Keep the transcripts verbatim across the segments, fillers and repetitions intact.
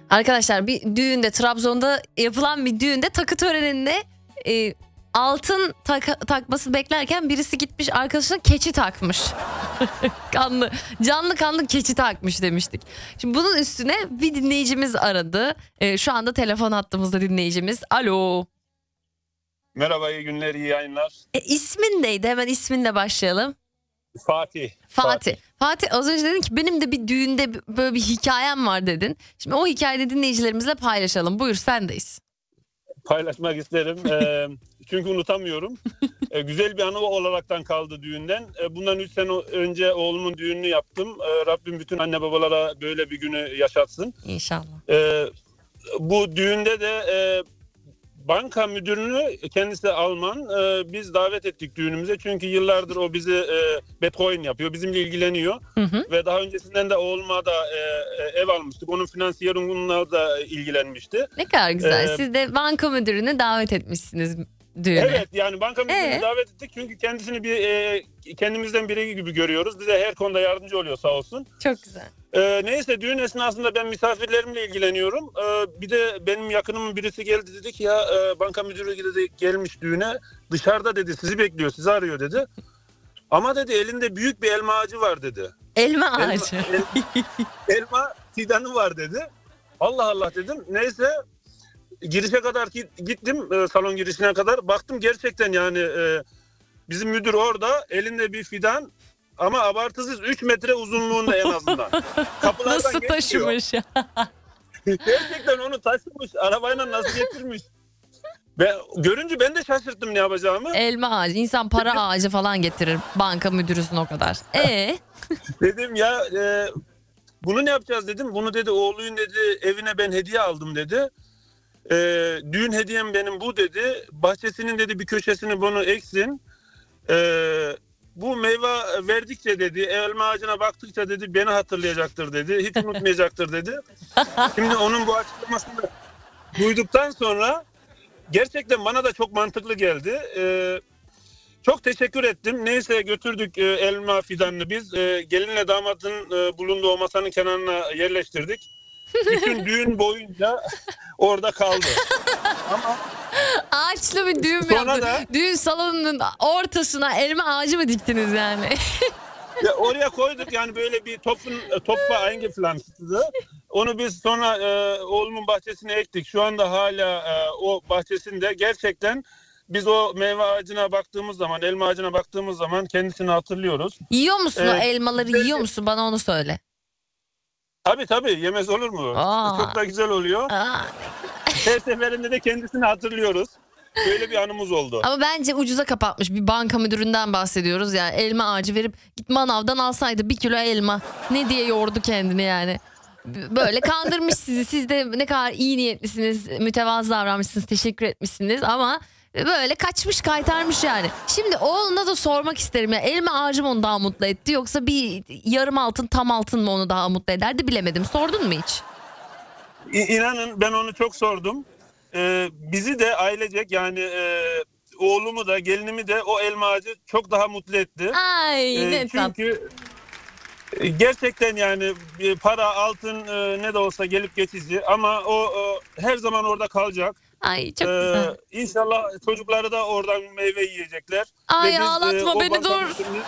Arkadaşlar bir düğünde, Trabzon'da yapılan bir düğünde takı töreninde e, altın tak- takması beklerken birisi gitmiş arkadaşına keçi takmış. kanlı, canlı kanlı keçi takmış demiştik. Şimdi bunun üstüne bir dinleyicimiz aradı. E, şu anda telefon hattımızda dinleyicimiz. Alo. Merhaba, iyi günler, iyi yayınlar. E, ismin neydi? Hemen isminle başlayalım. Fatih. Fatih. Fatih az önce dedin ki benim de bir düğünde böyle bir hikayem var dedin. Şimdi o hikayeyi dinleyicilerimizle paylaşalım. Buyur, sendeyiz. Paylaşmak isterim. ee, çünkü unutamıyorum. ee, güzel bir anı olaraktan kaldı düğünden. Ee, bundan üç sene önce oğlumun düğününü yaptım. Ee, Rabbim bütün anne babalara böyle bir günü yaşatsın. İnşallah. Ee, bu düğünde de e, banka müdürünü, kendisi Alman, e, biz davet ettik düğünümüze. Çünkü yıllardır o bizi e, Bitcoin yapıyor, bizimle ilgileniyor. Hı hı. Ve daha öncesinden de oğluma da e, e, ev almıştık. Onun finansiyerungunla da ilgilenmişti. Ne kadar güzel. Ee, Siz de banka müdürünü davet etmişsiniz düğüne. Evet, yani banka müdürünü Ee? davet ettik. Çünkü kendisini bir e, kendimizden biri gibi görüyoruz. Bize her konuda yardımcı oluyor sağ olsun. Çok güzel. Ee, neyse, düğün esnasında ben misafirlerimle ilgileniyorum. Ee, bir de benim yakınımın birisi geldi, dedi ki ya e, banka müdürü dedi, gelmiş düğüne. Dışarıda dedi, sizi bekliyor, sizi arıyor dedi. Ama dedi elinde büyük bir elma ağacı var dedi. Elma Elma, ağacı. el, elma fidanı var dedi. Allah Allah dedim. Neyse girişe kadar gittim, e, salon girişine kadar. Baktım gerçekten yani e, bizim müdür orada elinde bir fidan. Ama abartısız üç metre uzunluğunda en azından. Kapılardan Nasıl geçmiyor. taşımış ya? Gerçekten onu taşımış. Arabayla nasıl getirmiş. Ben, görünce ben de şaşırttım ne yapacağımı. Elma ağacı. İnsan para ağacı falan getirir. Banka müdürüsün o kadar. Ee? Dedim ya e, bunu ne yapacağız dedim. Bunu dedi oğluyun dedi evine ben hediye aldım dedi. E, düğün hediyem benim bu dedi. Bahçesinin dedi bir köşesini bunu eksin. Eee Bu meyve verdikçe dedi, elma ağacına baktıkça dedi beni hatırlayacaktır dedi. Hiç unutmayacaktır dedi. Şimdi onun bu açıklamasını duyduktan sonra gerçekten bana da çok mantıklı geldi. Ee, çok teşekkür ettim. Neyse götürdük e, elma fidanını biz. E, gelinle damadın e, bulunduğu o masanın kenarına yerleştirdik. Bütün düğün boyunca orada kaldı. Ama Ağaçlı bir düğün mü sonra yaptın? da Düğün salonunun ortasına elma ağacı mı diktiniz yani? ya oraya koyduk yani böyle bir topun topla eingepflanztı. Onu biz sonra e, oğlumun bahçesine ektik. Şu anda hala e, o bahçesinde gerçekten biz o meyve ağacına baktığımız zaman, elma ağacına baktığımız zaman kendisini hatırlıyoruz. Yiyor musun o Evet. elmaları, yiyor musun? Bana onu söyle. Tabii tabii, yemez olur mu? Aa. Çok da güzel oluyor. Aa. Her seferinde de kendisini hatırlıyoruz. Böyle bir anımız oldu. Ama bence ucuza kapatmış, bir banka müdüründen bahsediyoruz ya. Elma ağacı verip git manavdan alsaydı bir kilo elma. Ne diye yordu kendini yani. Böyle kandırmış sizi. Siz de ne kadar iyi niyetlisiniz, mütevazı davranmışsınız, teşekkür etmişsiniz ama böyle kaçmış, kaytarmış yani. Şimdi oğluna da sormak isterim ya, elma ağacı mı onu daha mutlu etti yoksa bir yarım altın tam altın mı onu daha mutlu ederdi, bilemedim. Sordun mu hiç? İ- İnanın ben onu çok sordum. Ee, bizi de ailecek yani e, oğlumu da gelinimi de o elma ağacı çok daha mutlu etti. Ay Ee, ne tatlı. çünkü e, gerçekten yani e, para altın e, ne de olsa gelip geçici ama o e, her zaman orada kalacak. Ay çok Ee, güzel. İnşallah çocukları da oradan meyve yiyecekler. Ay Ve biz, ağlatma e, o beni, banka dur. müdürünü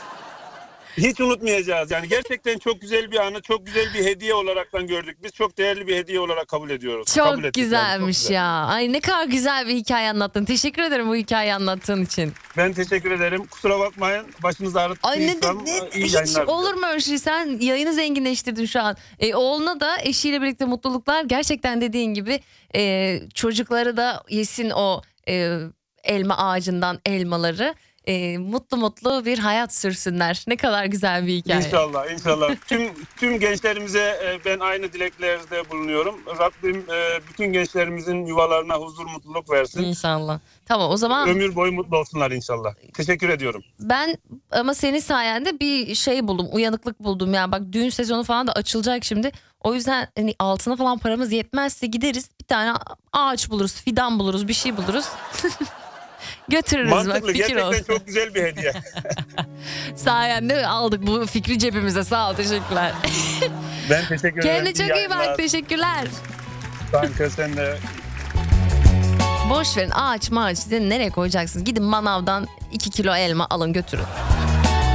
hiç unutmayacağız. Yani gerçekten çok güzel bir anı, çok güzel bir hediye olaraktan gördük. Biz çok değerli bir hediye olarak kabul ediyoruz. Çok kabul ettik güzelmiş yani, çok güzel. ya. Ay ne kadar güzel bir hikaye anlattın. Teşekkür ederim bu hikayeyi anlattığın için. Ben teşekkür ederim. Kusura bakmayın. Başınızı Ay ne, ağrıttıysam ne, iyi hiç yayınlar. olur mu öyle şey? Sen yayını zenginleştirdin şu an. E, oğluna da eşiyle birlikte mutluluklar. Gerçekten dediğin gibi e, çocukları da yesin o e, elma ağacından elmaları. E, mutlu mutlu bir hayat sürsünler. Ne kadar güzel bir hikaye. İnşallah, inşallah. tüm tüm gençlerimize e, ben aynı dileklerde bulunuyorum. Rabbim e, bütün gençlerimizin yuvalarına huzur, mutluluk versin. İnşallah. Tamam o zaman Ömür boyu mutlu olsunlar inşallah. Teşekkür ediyorum. ben ama senin sayende bir şey buldum. Uyanıklık buldum. Yani bak düğün sezonu falan da açılacak şimdi. O yüzden hani altına falan paramız yetmezse gideriz. Bir tane ağaç buluruz, fidan buluruz, bir şey buluruz. Götürürüz bak, Mantıklı, fikir gerçekten olsun. çok güzel bir hediye. Sayende aldık bu fikri cebimize. Sağ ol, teşekkürler. Ben teşekkür ederim. Kendine çok iyi yayınlar. bak, teşekkürler. Kanka sen de. Boş verin ağaç maaç nereye koyacaksınız? Gidin manavdan iki kilo elma alın götürün.